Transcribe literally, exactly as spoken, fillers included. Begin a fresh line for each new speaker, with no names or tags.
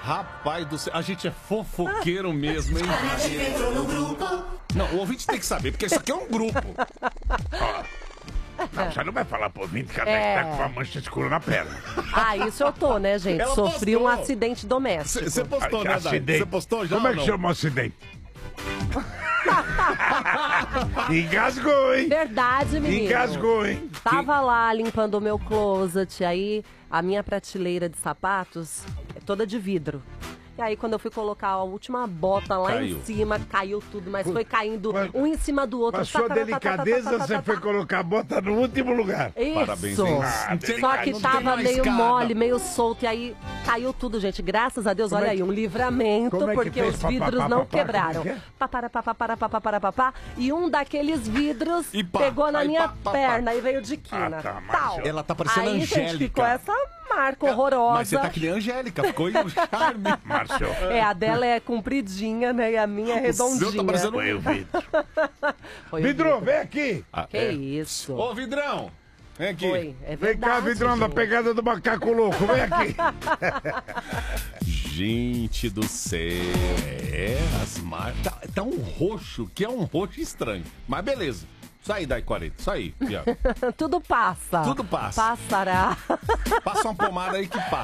Rapaz do céu, a gente é fofoqueiro mesmo, hein? Não, o ouvinte tem que saber, porque isso aqui é um grupo.
Não, você não vai falar pro ouvinte que a
É.
Beth tá com uma mancha escura na perna.
Ah, isso eu tô, né, gente?
Ela
Sofri
postou.
um acidente doméstico.
Você postou, né, Dai?
Acidente.
Você postou já
Como
ou
é que
não?
chama o acidente? Engasgou, hein?
Verdade, menino.
Engasgou, hein?
Tava lá limpando o meu closet, aí a minha prateleira de sapatos é toda de vidro. E aí, quando eu fui colocar a última bota lá
Caiu.
em cima, caiu tudo, mas foi caindo
Mas-
um em cima do outro.
Com a sua
Tá, tá, tá, tá,
delicadeza,
tá, tá,
você
tá,
foi
tá.
colocar a bota no último lugar.
Isso.
Parabéns, hein?
Ah,
Só que
Não tem
tava
uma
meio
escada.
mole, meio solto, e aí caiu tudo, gente. Graças a Deus,
Como
olha
é
aí,
que-
um livramento,
como é que
porque
fez?
os
Pá, pá,
vidros
pá,
não
pá, pá,
quebraram.
como é que é?
Papara, papá, para, papá, para, papá. E um daqueles vidros
E pá,
pegou na
aí
minha
pá, pá, pá.
perna e veio de quina.
Ah, tá, mas
Tal.
eu-
Ela tá parecendo
aí,
Angélica.
gente, ficou essa marca horrorosa.
Mas você tá que nem a Angélica, ficou aí um charme.
Márcio,
É, a dela é compridinha, né? E a minha é
O seu
redondinha.
tá parecendo
foi o vidro.
Foi o
Vidro, vem aqui.
Ah,
Que
é.
isso?
Ô, Vidrão, vem aqui.
Foi, é
Vem cá,
verdade.
Vidrão, da
gente.
pegada do macaco louco. Vem aqui.
Gente do céu, é, as marcas. Tá, tá um roxo, que é um roxo estranho. Mas beleza. Isso aí, Dai quarenta, isso aí, Piano.
Tudo passa.
Tudo passa.
Passará.
Passa uma pomada aí que passa.